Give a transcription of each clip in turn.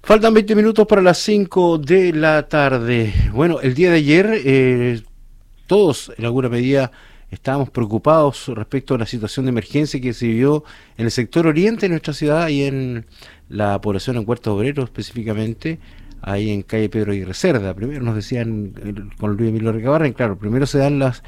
Faltan 20 minutos para las 5 de la tarde. Bueno, el día de ayer todos en alguna medida estábamos preocupados respecto a la situación de emergencia que se vivió en el sector oriente de nuestra ciudad y en la población en Huerta Obrero específicamente, ahí en calle Pedro Aguirre Cerda. Primero nos decían con Luis Emilio Recabarren, claro, primero se dan las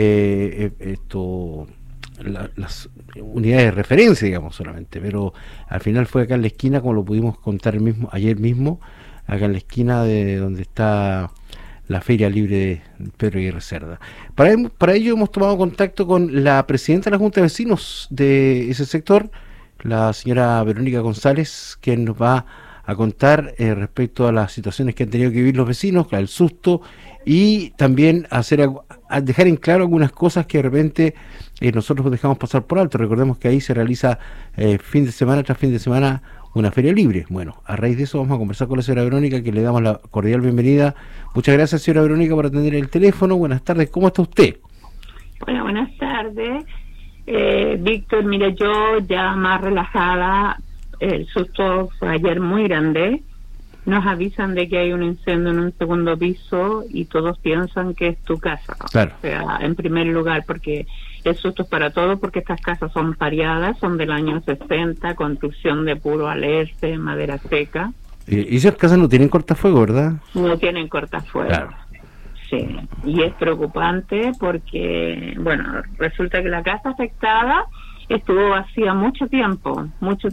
unidades de referencia, digamos, solamente, pero al final fue acá en la esquina, como lo pudimos contar ayer mismo, acá en la esquina de donde está la Feria Libre de Pedro Aguirre Cerda. Para ello hemos tomado contacto con la presidenta de la Junta de Vecinos de ese sector, la señora Verónica González, quien nos va a contar respecto a las situaciones que han tenido que vivir los vecinos, el susto, y también a dejar en claro algunas cosas que de repente nosotros dejamos pasar por alto. Recordemos que ahí se realiza fin de semana tras fin de semana una feria libre. Bueno, a raíz de eso vamos a conversar con la señora Verónica, que le damos la cordial bienvenida. Muchas gracias, señora Verónica, por atender el teléfono. Buenas tardes, ¿cómo está usted? Bueno, buenas tardes. Víctor, mira, yo ya más relajada. El susto fue ayer muy grande. Nos avisan de que hay un incendio en un segundo piso y todos piensan que es tu casa. Claro. O sea, en primer lugar, porque el susto es para todos, porque estas casas son pareadas, son del año 60, construcción de puro alerce, madera seca. Y esas casas no tienen cortafuego, ¿verdad? No tienen cortafuego. Claro. Sí, y es preocupante porque, bueno, resulta que la casa afectada estuvo vacía mucho tiempo,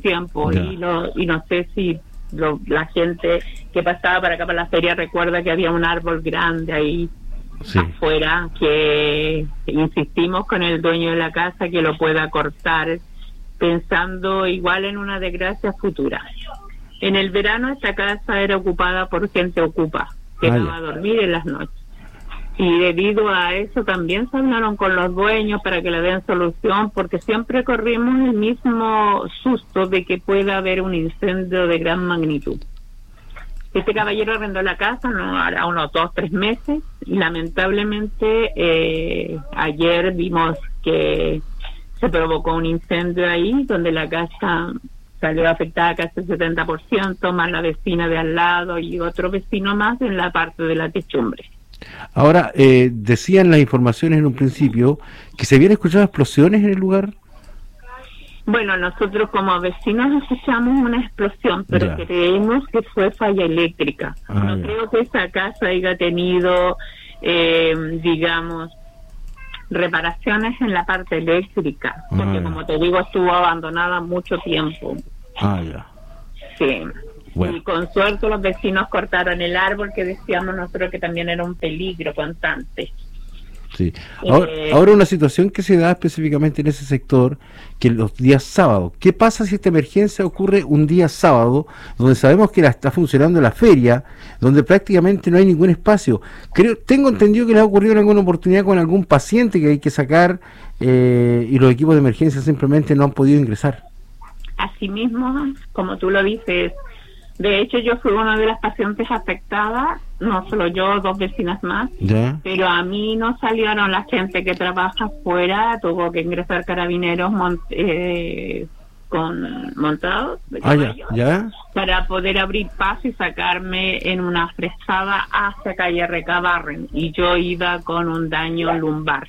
y no sé si la gente que pasaba para acá para la feria recuerda que había un árbol grande ahí afuera, que insistimos con el dueño de la casa que lo pueda cortar, pensando igual en una desgracia futura. En el verano esta casa era ocupada por gente ocupa, que iba a dormir en las noches. Y debido a eso también se hablaron con los dueños para que le den solución, porque siempre corrimos el mismo susto de que pueda haber un incendio de gran magnitud. Este caballero arrendó la casa hará unos 2-3 meses y lamentablemente ayer vimos que se provocó un incendio ahí, donde la casa salió afectada casi el 70%, más la vecina de al lado y otro vecino más en la parte de la techumbre. Ahora, decían las informaciones en un principio que se habían escuchado explosiones en el lugar. Bueno, nosotros como vecinos escuchamos una explosión, pero creemos que fue falla eléctrica. No creo que esa casa haya tenido, digamos, reparaciones en la parte eléctrica, porque como te digo, estuvo abandonada mucho tiempo. Sí. Bueno. Y con suerte los vecinos cortaron el árbol, que decíamos nosotros que también era un peligro constante. Sí. Ahora una situación que se da específicamente en ese sector, que los días sábados. ¿Qué pasa si esta emergencia ocurre un día sábado, donde sabemos que está funcionando la feria, donde prácticamente no hay ningún espacio? Tengo entendido que les ha ocurrido en alguna oportunidad con algún paciente que hay que sacar y los equipos de emergencia simplemente no han podido ingresar. Asimismo, como tú lo dices, de hecho yo fui una de las pacientes afectadas, no solo yo, 2 vecinas más, pero a mí no salieron la gente que trabaja afuera, tuvo que ingresar carabineros montados de caballos para poder abrir paso y sacarme en una fresada hacia calle Recabarren, y yo iba con un daño lumbar.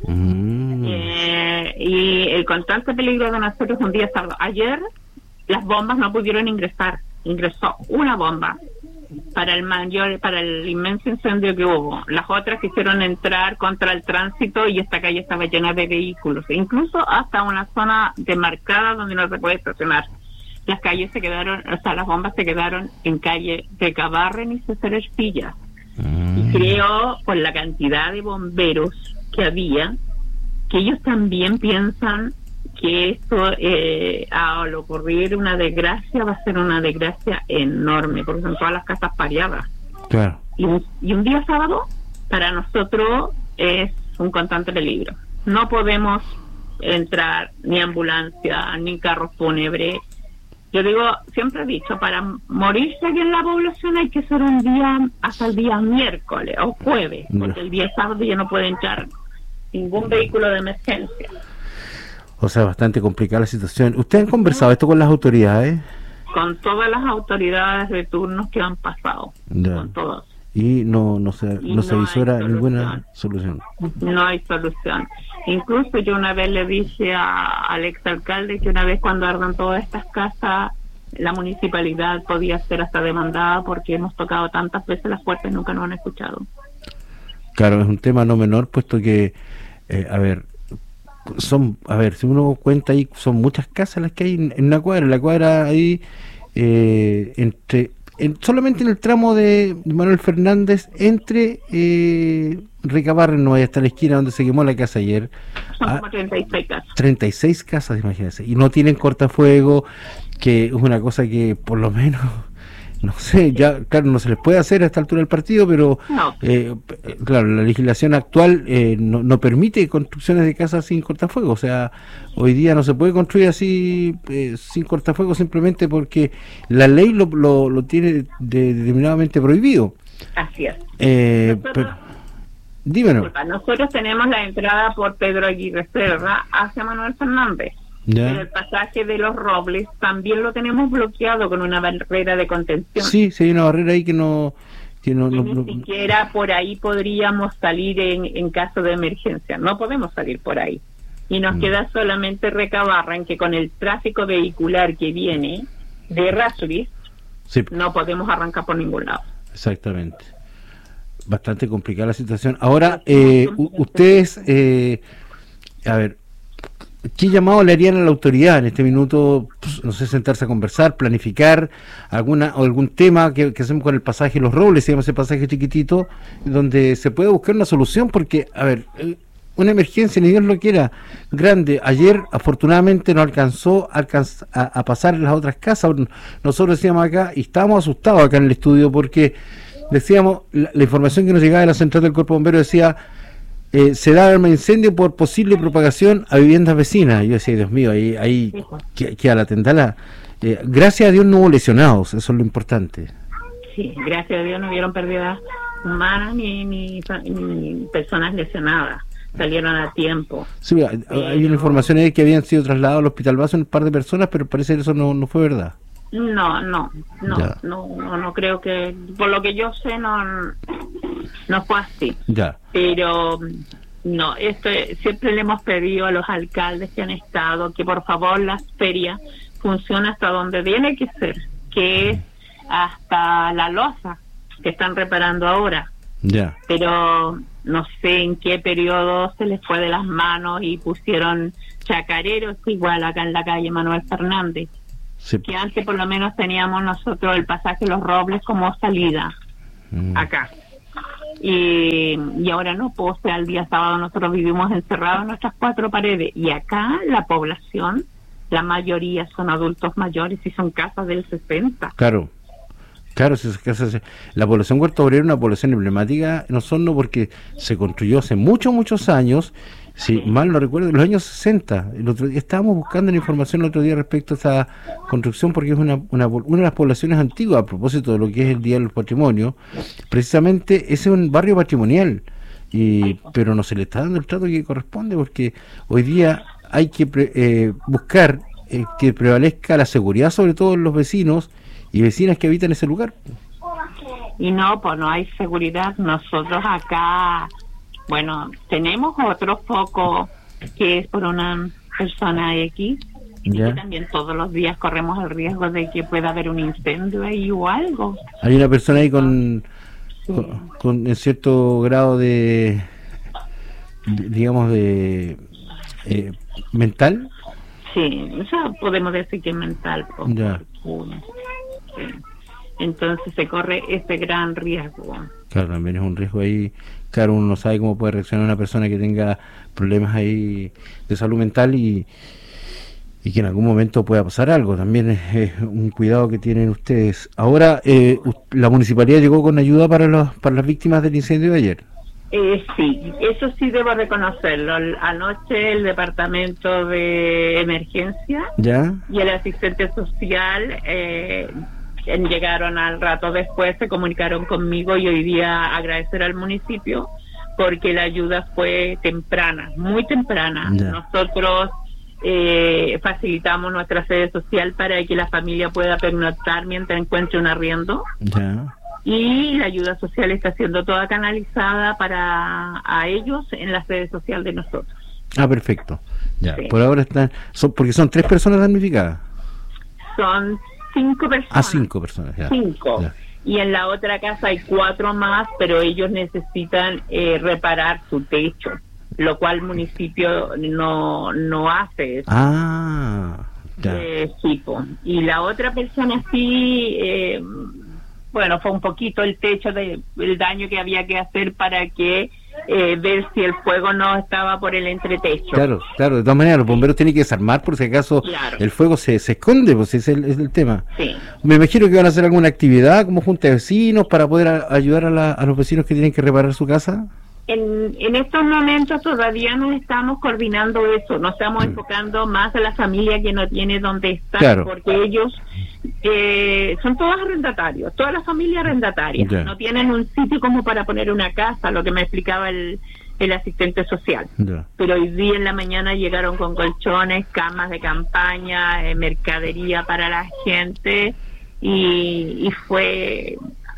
Y el constante peligro de nosotros un día sábado. Ayer las bombas no pudieron ingresar. Ingresó una bomba para el inmenso incendio que hubo. Las otras quisieron entrar contra el tránsito y esta calle estaba llena de vehículos, incluso hasta una zona demarcada donde no se puede estacionar. Las calles se quedaron, las bombas se quedaron en calle Recabarren y César Ercilla. Y creo, por la cantidad de bomberos que había, que ellos también piensan que esto, al ocurrir una desgracia, va a ser una desgracia enorme, porque son todas las casas pareadas. Claro. Y un día sábado, para nosotros, es un constante peligro. No podemos entrar ni ambulancia, ni carros fúnebres. Yo digo, siempre he dicho, para morirse aquí en la población hay que ser un día, hasta el día miércoles o jueves, porque el día sábado ya no puede entrar ningún vehículo de emergencia. O sea, bastante complicada la situación. ¿Ustedes han conversado esto con las autoridades? con todas las autoridades de turnos que han pasado, ya. Con todos. Y no se visora ninguna solución. No hay solución. Incluso yo una vez le dije al exalcalde que una vez cuando ardan todas estas casas, la municipalidad podía ser hasta demandada porque hemos tocado tantas veces las puertas y nunca nos han escuchado. Claro, es un tema no menor, puesto que, si uno cuenta ahí, son muchas casas las que hay en la cuadra ahí, solamente en el tramo de Manuel Fernández, entre Recabarren, no hay hasta la esquina donde se quemó la casa ayer. Son como 36 casas. 36 casas, imagínense, y no tienen cortafuego, que es una cosa que por lo menos, no sé, ya claro, no se les puede hacer a esta altura del partido, pero no. Claro, la legislación actual no permite construcciones de casas sin cortafuego. O sea, hoy día no se puede construir así sin cortafuego, simplemente porque la ley lo tiene determinadamente prohibido. Así es. Dímelo. Nosotros tenemos la entrada por Pedro Aguirre Cerda hacia Manuel Fernández. Ya. Pero el pasaje de los Robles también lo tenemos bloqueado con una barrera de contención. Sí, hay una barrera ahí que no ni siquiera por ahí podríamos salir en caso de emergencia. No podemos salir por ahí. Y nos queda solamente Recabarren, que con el tráfico vehicular que viene de Errázuriz, sí, no podemos arrancar por ningún lado. Exactamente. Bastante complicada la situación. Ahora, ustedes, a ver, ¿qué llamado le harían a la autoridad en este minuto? Pues, no sé, sentarse a conversar, planificar algún tema que hacemos con el pasaje Los Robles, se llama ese pasaje chiquitito, donde se puede buscar una solución, porque, a ver, una emergencia, ni Dios lo quiera, grande. Ayer, afortunadamente, no alcanzó a pasar en las otras casas. Nosotros decíamos acá, y estábamos asustados acá en el estudio, porque decíamos, la información que nos llegaba de la central del Cuerpo Bombero decía, se da arma de incendio por posible propagación a viviendas vecinas. Yo decía, Dios mío, ahí queda la tendala. Gracias a Dios no hubo lesionados, eso es lo importante. Sí, gracias a Dios no hubieron pérdidas humanas ni personas lesionadas. Salieron a tiempo. Sí, hay una información ahí que habían sido trasladados al Hospital Bazo un par de personas, pero parece que eso no fue verdad. No creo que, por lo que yo sé, no fue así. Ya. Pero no, siempre le hemos pedido a los alcaldes que han estado que por favor las ferias funcionen hasta donde tiene que ser, que es hasta la loza que están reparando ahora. Ya. Pero no sé en qué periodo se les fue de las manos y pusieron chacareros igual acá en la calle Manuel Fernández. Sí. Que antes por lo menos teníamos nosotros el pasaje Los Robles como salida acá. Y ahora no, pues, o sea, el día sábado nosotros vivimos encerrados en nuestras 4 paredes, y acá la población, la mayoría son adultos mayores y son casas del 60. Claro, si esas casas, la población Huerto Obrero es una población emblemática en Osorno porque se construyó hace muchos años, si mal no recuerdo, en los años 60. El otro día estábamos buscando la información el otro día respecto a esta construcción, porque es una de las poblaciones antiguas, a propósito de lo que es el Día del Patrimonio. Precisamente ese es un barrio patrimonial, pero no se le está dando el trato que corresponde, porque hoy día hay que buscar que prevalezca la seguridad, sobre todo en los vecinos y vecinas que habitan ese lugar. Y no, pues no hay seguridad. Nosotros acá, bueno, tenemos otro foco que es por una persona X, y que también todos los días corremos el riesgo de que pueda haber un incendio ahí o algo. Hay una persona ahí con en cierto grado de mental. Sí, o sea, podemos decir que es mental. Ya. Sí. Entonces se corre ese gran riesgo. Claro, también es un riesgo ahí. Claro, uno no sabe cómo puede reaccionar una persona que tenga problemas ahí de salud mental y que en algún momento pueda pasar algo. También es un cuidado que tienen ustedes. Ahora, la municipalidad llegó con ayuda para las víctimas del incendio de ayer. Sí, eso sí debo reconocerlo. Anoche el departamento de emergencia y el asistente social llegaron al rato después, se comunicaron conmigo, y hoy día agradecer al municipio porque la ayuda fue temprana, muy temprana. Nosotros facilitamos nuestra sede social para que la familia pueda pernoctar mientras encuentre un arriendo. Ya. Y la ayuda social está siendo toda canalizada para a ellos en la sede social de nosotros. Ah, perfecto. Ya. Sí. Por ahora están, porque son 3 personas damnificadas. Son 5 personas. Ah, 5 personas. Ya. 5. Ya. Y en la otra casa hay 4 más, pero ellos necesitan reparar su techo, lo cual el municipio no hace eso. Ah, ya. Tipo. Y la otra persona sí, bueno, fue un poquito el techo el daño que había que hacer para que ver si el fuego no estaba por el entretecho. Claro, claro, de todas maneras los bomberos tienen que desarmar por si acaso Claro. el fuego se esconde, pues es el tema. Sí. Me imagino que van a hacer alguna actividad como junta de vecinos para poder ayudar a los vecinos que tienen que reparar su casa. En estos momentos todavía no estamos coordinando eso, nos estamos enfocando más a la familia que no tiene dónde estar, Claro. porque ellos son todos arrendatarios, toda la familia arrendataria, Ya. no tienen un sitio como para poner una casa, lo que me explicaba el asistente social. Ya. Pero hoy día en la mañana llegaron con colchones, camas de campaña, mercadería para la gente y fue,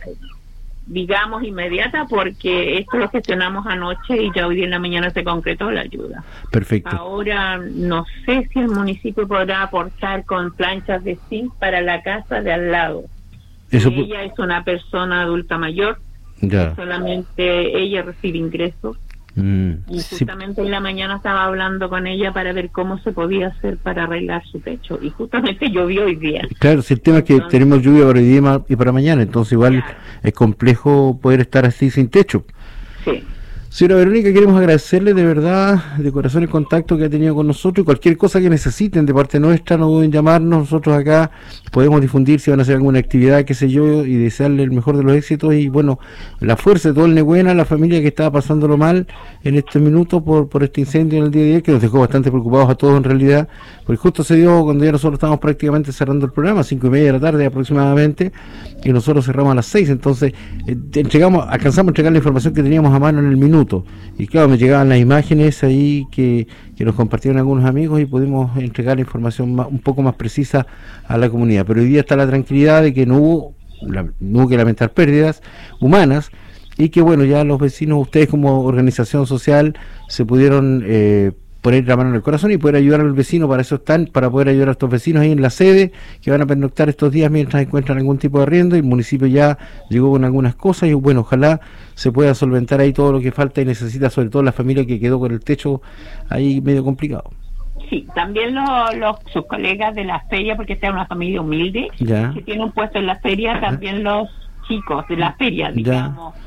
digamos, inmediata porque esto lo gestionamos anoche y ya hoy día en la mañana se concretó la ayuda. Perfecto. Ahora no sé si el municipio podrá aportar con planchas de zinc para la casa de al lado. Eso Ella es una persona adulta mayor, ya. solamente ella recibe ingresos. Y Sí, justamente en la mañana estaba hablando con ella para ver cómo se podía hacer para arreglar su techo. Y justamente llovió hoy día. claro, si el tema es que Entonces, tenemos lluvia para hoy día y para mañana, entonces igual Claro. es complejo poder estar así sin techo. Sí. Señora Verónica, queremos agradecerle de verdad, de corazón, el contacto que ha tenido con nosotros, y cualquier cosa que necesiten de parte nuestra, no duden llamarnos, nosotros acá podemos difundir si van a hacer alguna actividad, qué sé yo, y desearle el mejor de los éxitos y bueno, la fuerza de todo el Nebuena, la familia que estaba pasándolo mal en este minuto por este incendio en el día de ayer, que nos dejó bastante preocupados a todos en realidad, porque justo se dio cuando ya nosotros estábamos prácticamente cerrando el programa, 5:30 de la tarde aproximadamente, y nosotros cerramos a las 6, entonces alcanzamos a entregar la información que teníamos a mano en el minuto. Y claro, me llegaban las imágenes ahí que nos compartieron algunos amigos y pudimos entregar la información un poco más precisa a la comunidad. Pero hoy día está la tranquilidad de que no hubo que lamentar pérdidas humanas y que bueno, ya los vecinos, ustedes como organización social, se pudieron poner la mano en el corazón y poder ayudar al vecino. Para eso están, para poder ayudar a estos vecinos ahí en la sede que van a pernoctar estos días mientras encuentran algún tipo de arriendo. Y el municipio ya llegó con algunas cosas y bueno, ojalá se pueda solventar ahí todo lo que falta y necesita, sobre todo la familia que quedó con el techo ahí medio complicado. Sí, también sus colegas de la feria, porque esta es una familia humilde, Ya. que tiene un puesto en la feria, también los chicos de la feria, digamos,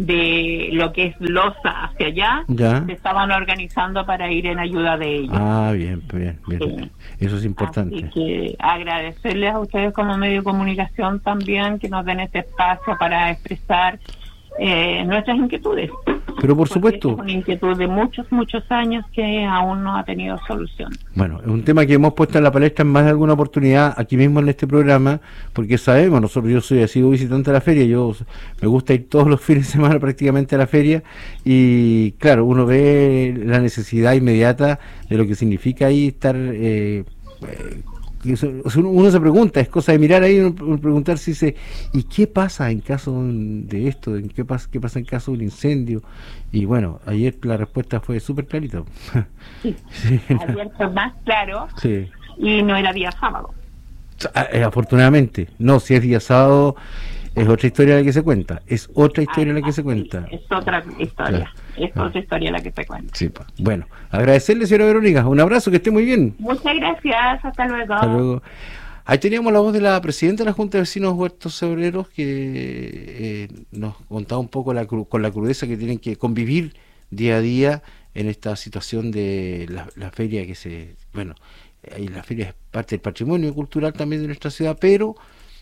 de lo que es Loza hacia allá, Ya. se estaban organizando para ir en ayuda de ellos. Ah, bien. Sí. Eso es importante. Así que agradecerles a ustedes como medio de comunicación también que nos den este espacio para expresar nuestras inquietudes. Pero por Porque supuesto. es una inquietud de muchos años que aún no ha tenido solución. Bueno, es un tema que hemos puesto en la palestra en más de alguna oportunidad aquí mismo en este programa, porque sabemos, yo sido visitante de la feria, me gusta ir todos los fines de semana prácticamente a la feria y claro, uno ve la necesidad inmediata de lo que significa ahí estar, uno se pregunta, es cosa de mirar ahí y preguntar si ¿y qué pasa en caso de esto? ¿Qué pasa en caso de un incendio? Y bueno, ayer la respuesta fue súper clarita. Sí. Ayer fue más claro. Sí. Y no era día sábado. Afortunadamente, no, si es día sábado es otra historia la que se cuenta, es otra historia la que se cuenta. Sí, es otra historia, otra historia la que se cuenta. Sí, bueno, agradecerle, señora Verónica, un abrazo, que esté muy bien. Muchas gracias, hasta luego. Hasta luego. Ahí teníamos la voz de la presidenta de la Junta de Vecinos Huertos Obreros que nos contaba un poco con la crudeza que tienen que convivir día a día en esta situación de la feria la feria es parte del patrimonio cultural también de nuestra ciudad, pero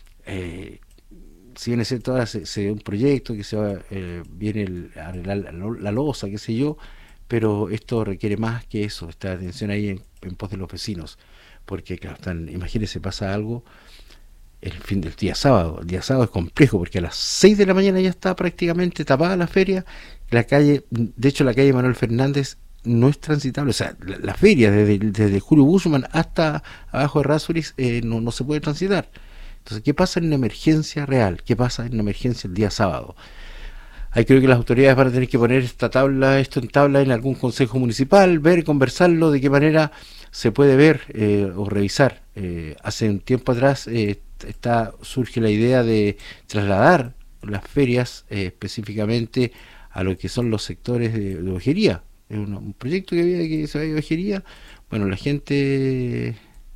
si bien es cierto, ahora se dio un proyecto que viene a arreglar la losa, qué sé yo, pero esto requiere más que eso, esta atención ahí en pos de los vecinos, porque claro, imagínense, pasa algo el fin del día sábado. El día sábado es complejo porque a las 6 de la mañana ya está prácticamente tapada la feria, la calle, de hecho la calle Manuel Fernández no es transitable, o sea, la feria desde Julio Buschmann hasta abajo de Rasuris no se puede transitar. Entonces, ¿qué pasa en una emergencia real? ¿Qué pasa en una emergencia el día sábado? Ahí creo que las autoridades van a tener que poner esto en tabla en algún consejo municipal, ver, conversarlo, de qué manera se puede ver o revisar. Hace un tiempo atrás surge la idea de trasladar las ferias específicamente a lo que son los sectores de ojería. Es un proyecto que había que se vaya de ojería. Bueno, la gente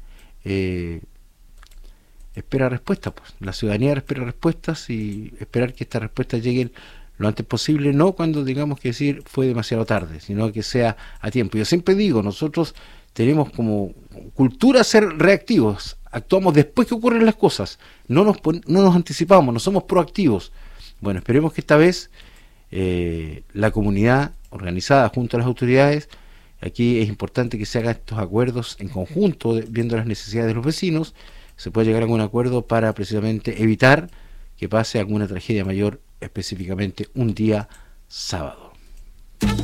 espera respuestas, pues. La ciudadanía espera respuestas y esperar que estas respuestas lleguen lo antes posible, no cuando tengamos que decir fue demasiado tarde, sino que sea a tiempo. Yo siempre digo, nosotros tenemos como cultura ser reactivos, actuamos después que ocurren las cosas, no nos anticipamos, no somos proactivos. Bueno, esperemos que esta vez la comunidad organizada junto a las autoridades, aquí es importante que se hagan estos acuerdos en conjunto, viendo las necesidades de los vecinos, se puede llegar a algún acuerdo para precisamente evitar que pase alguna tragedia mayor, específicamente un día sábado.